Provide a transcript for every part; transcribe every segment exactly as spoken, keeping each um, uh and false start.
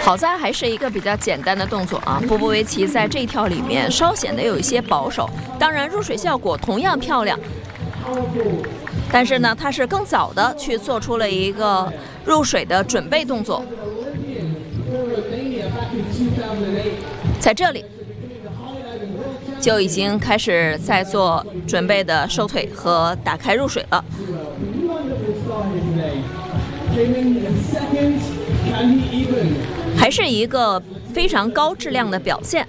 好在还是一个比较简单的动作啊。波波维奇在这一跳里面稍显得有一些保守，当然入水效果同样漂亮，但是呢，他是更早的去做出了一个入水的准备动作，在这里就已经开始在做准备的收腿和打开入水了。还是一个非常高质量的表现，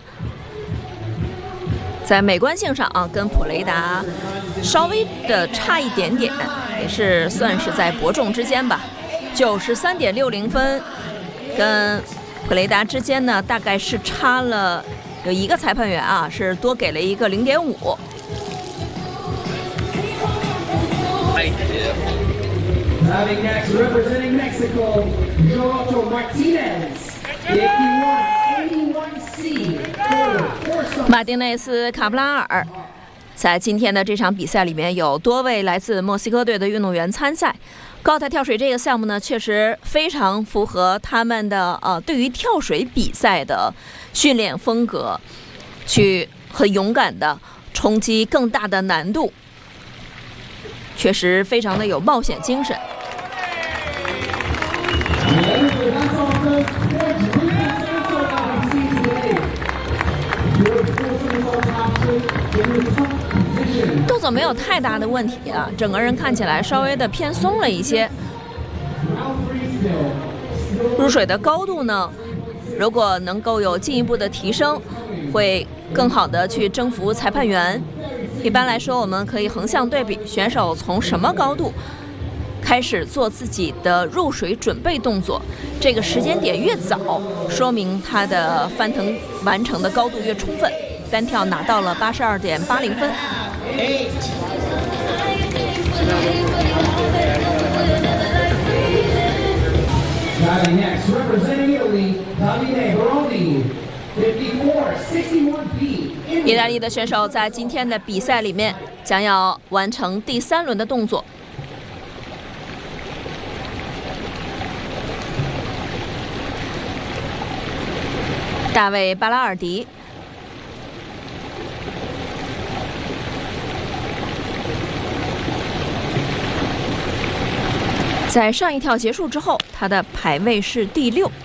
在美观性上啊，跟普雷达稍微的差一点点，也是算是在伯仲之间吧。九十三点六零分，跟普雷达之间呢，大概是差了有一个裁判员啊，是多给了一个零点五。 Having next representing Mexico, Joato Martinez, fifty-one eighty-one C. 马丁内斯·卡布拉尔在今天的这场比赛里面有多位来自墨西哥队的运动员参赛。高台跳水这个项目呢，确实非常符合他们的呃对于跳水比赛的训练风格，去很勇敢的冲击更大的难度，确实非常的有冒险精神。动作没有太大的问题啊，整个人看起来稍微的偏松了一些。入水的高度呢，如果能够有进一步的提升，会更好的去征服裁判员。一般来说，我们可以横向对比选手从什么高度开始做自己的入水准备动作，这个时间点越早，说明他的翻腾完成的高度越充分。单跳拿到了八十二点八零分。意大利的选手在今天的比赛里面将要完成第三轮的动作。大卫·巴拉尔迪在上一跳结束之后，他的排位是第六。